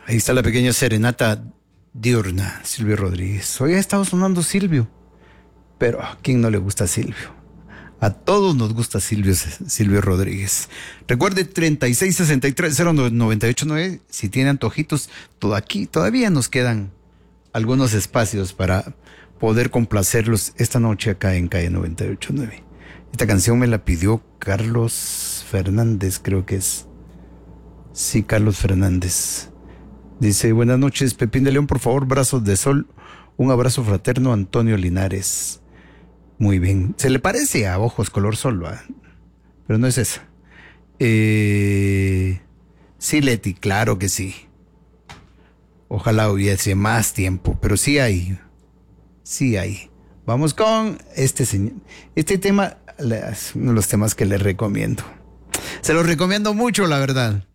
Ahí está la pequeña serenata diurna, Silvio Rodríguez. Hoy ha estado sonando Silvio, pero ¿a quién no le gusta Silvio? A todos nos gusta Silvio Rodríguez. Recuerde 36630989. Si tiene antojitos, todavía nos quedan algunos espacios para poder complacerlos esta noche acá en Calle 989. Esta canción me la pidió Carlos Fernández, creo que es. Sí, Carlos Fernández. Dice, buenas noches, Pepín de León, por favor, Brazos de Sol. Un abrazo fraterno, Antonio Linares. Muy bien. Se le parece a Ojos Color Sol, ¿va? Pero no es esa. Sí, Leti, claro que sí. Ojalá hubiese más tiempo, pero sí hay. Sí hay. Vamos con este señor. Este tema es uno de los temas que les recomiendo. Se los recomiendo mucho, la verdad.